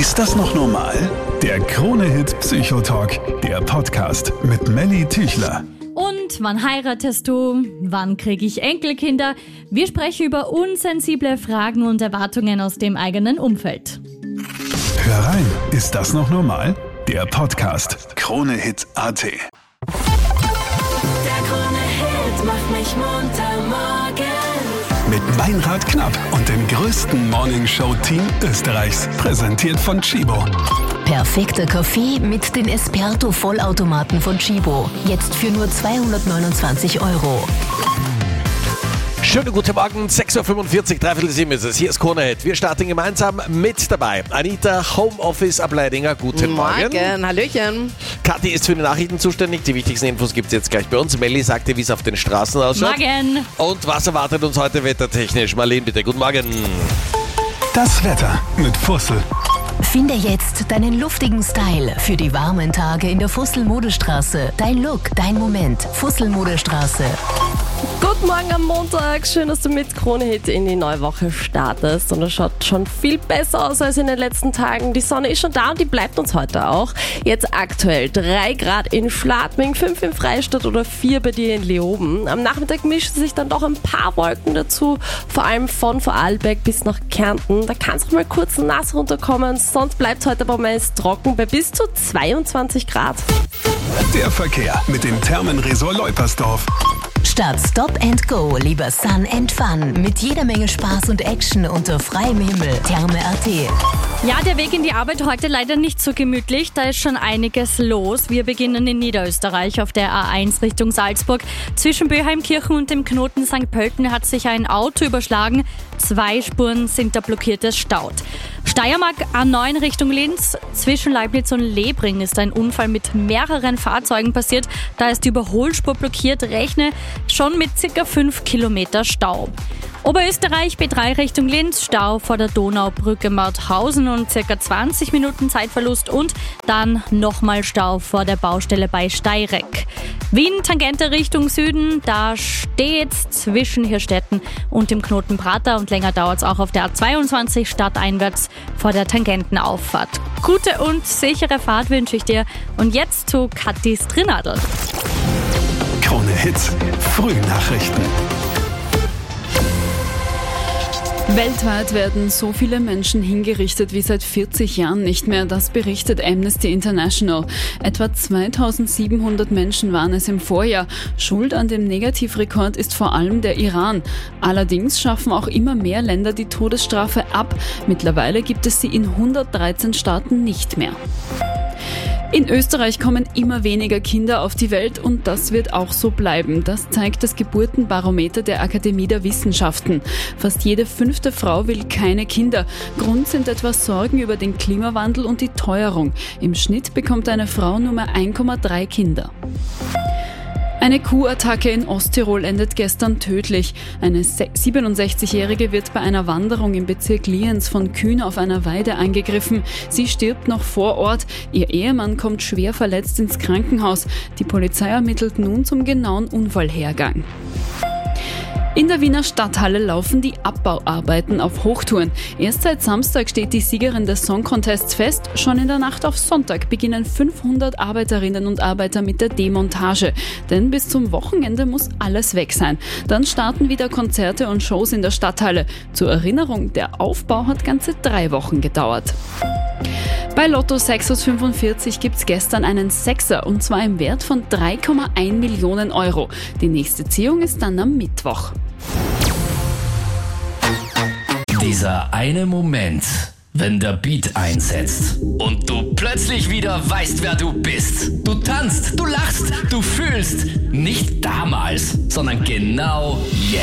Ist das noch normal? Der Krone-Hit Psychotalk, der Podcast mit Melly Tüchler. Und wann heiratest du? Wann kriege ich Enkelkinder? Wir sprechen über unsensible Fragen und Erwartungen aus dem eigenen Umfeld. Hör rein, ist das noch normal? Der Podcast Krone-Hit.at. Der Krone-Hit macht mich munter morgen. Mit Meinrad Knapp und dem größten Morningshow-Team Österreichs. Präsentiert von Chibo. Perfekter Kaffee mit den Esperto-Vollautomaten von Chibo. Jetzt für nur 229 €. Schönen guten Morgen, 6.45 Uhr, 6:45 ist es. Hier ist Krone-Hit. Wir starten gemeinsam mit dabei. Anita, Homeoffice-Ableidinger, guten Morgen. Hallöchen. Kathi ist für die Nachrichten zuständig. Die wichtigsten Infos gibt es jetzt gleich bei uns. Melli sagt dir, wie es auf den Straßen ausschaut. Morgen. Und was erwartet uns heute wettertechnisch? Marlene, bitte, guten Morgen. Das Wetter mit Fussel. Finde jetzt deinen luftigen Style für die warmen Tage in der Fussel-Modestraße. Dein Look, dein Moment. Fussel-Modestraße. Guten Morgen am Montag. Schön, dass du mit Krone-Hit in die neue Woche startest. Und es schaut schon viel besser aus als in den letzten Tagen. Die Sonne ist schon da und die bleibt uns heute auch. Jetzt aktuell 3 Grad in Schladming, 5 in Freistadt oder 4 bei dir in Leoben. Am Nachmittag mischen sich dann doch ein paar Wolken dazu. Vor allem von Vorarlberg bis nach Kärnten. Da kann es auch mal kurz nass runterkommen. Sonst bleibt es heute aber meist trocken bei bis zu 22 Grad. Der Verkehr mit dem Thermenresort Leupersdorf. Statt Stop and Go lieber Sun and Fun. Mit jeder Menge Spaß und Action unter freiem Himmel. Therme.at. Ja, der Weg in die Arbeit heute leider nicht so gemütlich. Da ist schon einiges los. Wir beginnen in Niederösterreich auf der A1 Richtung Salzburg. Zwischen Böheimkirchen und dem Knoten St. Pölten hat sich ein Auto überschlagen. 2 Spuren sind da blockiert, es staut. Steiermark A9 Richtung Linz. Zwischen Leibniz und Lebring ist ein Unfall mit mehreren Fahrzeugen passiert. Da ist die Überholspur blockiert. Rechne schon mit ca. 5 Kilometer Stau. Oberösterreich B3 Richtung Linz, Stau vor der Donaubrücke Mauthausen und ca. 20 Minuten Zeitverlust und dann nochmal Stau vor der Baustelle bei Steyrek. Wien Tangente Richtung Süden, da steht's zwischen Hirstetten und dem Knoten Prater und länger dauert's auch auf der A22 stadteinwärts vor der Tangentenauffahrt. Gute und sichere Fahrt wünsche ich dir und jetzt zu Kathis Trinadel. Krone-Hit Frühnachrichten. Weltweit werden so viele Menschen hingerichtet wie seit 40 Jahren nicht mehr, das berichtet Amnesty International. Etwa 2700 Menschen waren es im Vorjahr. Schuld an dem Negativrekord ist vor allem der Iran. Allerdings schaffen auch immer mehr Länder die Todesstrafe ab. Mittlerweile gibt es sie in 113 Staaten nicht mehr. In Österreich kommen immer weniger Kinder auf die Welt und das wird auch so bleiben. Das zeigt das Geburtenbarometer der Akademie der Wissenschaften. Fast jede 5. Frau will keine Kinder. Grund sind etwa Sorgen über den Klimawandel und die Teuerung. Im Schnitt bekommt eine Frau nur mehr 1,3 Kinder. Eine Kuhattacke in Osttirol endet gestern tödlich. Eine 67-Jährige wird bei einer Wanderung im Bezirk Lienz von Kühen auf einer Weide angegriffen. Sie stirbt noch vor Ort. Ihr Ehemann kommt schwer verletzt ins Krankenhaus. Die Polizei ermittelt nun zum genauen Unfallhergang. In der Wiener Stadthalle laufen die Abbauarbeiten auf Hochtouren. Erst seit Samstag steht die Siegerin des Song Contests fest. Schon in der Nacht auf Sonntag beginnen 500 Arbeiterinnen und Arbeiter mit der Demontage. Denn bis zum Wochenende muss alles weg sein. Dann starten wieder Konzerte und Shows in der Stadthalle. Zur Erinnerung, der Aufbau hat ganze 3 Wochen gedauert. Bei Lotto 6 aus 45 gibt's gestern einen Sechser und zwar im Wert von 3,1 Millionen €. Die nächste Ziehung ist dann am Mittwoch. Dieser eine Moment, wenn der Beat einsetzt und du plötzlich wieder weißt, wer du bist. Du tanzt, du lachst, du fühlst. Nicht damals, sondern genau jetzt.